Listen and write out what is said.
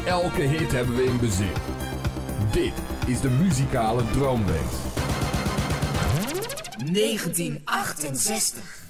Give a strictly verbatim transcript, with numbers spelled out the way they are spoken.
Elke hit hebben we in bezit. Dit is de muzikale droomweek. negentien achtenzestig